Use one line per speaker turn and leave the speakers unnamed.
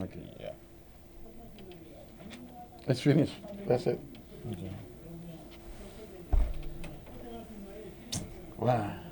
Okay, yeah.
It's finished. That's it.
Okay.
Wow.